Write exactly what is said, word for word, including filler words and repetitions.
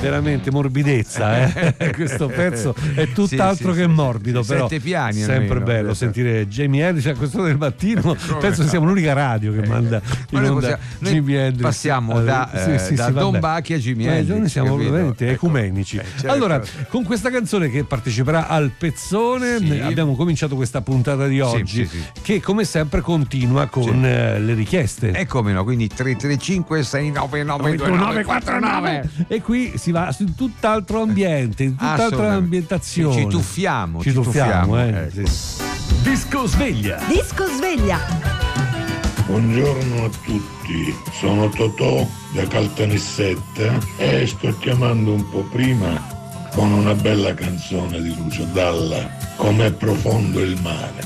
veramente morbidezza, eh? Questo pezzo è tutt'altro sì, che sì, morbido, sì, però sette piani sempre almeno, bello sentire Jimi Hendrix a quest'ora del mattino. Penso che siamo l'unica radio che manda in noi onda possiamo- Jimi Hendrix. passiamo da, Sì, eh, sì, da sì, Don vabbè. Bacchi a Jimi Eh, Hendrix, noi siamo capito? veramente Ecco. ecumenici. Eh, certo. Allora, con questa canzone che parteciperà al pezzone, Sì. abbiamo cominciato questa puntata di oggi, sì, sì. che come sempre continua con Sì. eh, le richieste. E come no, quindi tre tre cinque sei nove nove due nove quattro nove. E qui si va su tutt'altro ambiente, in tutt'altra Assolutamente. ambientazione. Ci tuffiamo, ci, ci tuffiamo, tuffiamo, eh. ecco. Sì. Disco sveglia. Disco sveglia. Buongiorno a tutti, sono Totò da Caltanissetta e sto chiamando un po' prima con una bella canzone di Lucio Dalla, Com'è profondo il mare.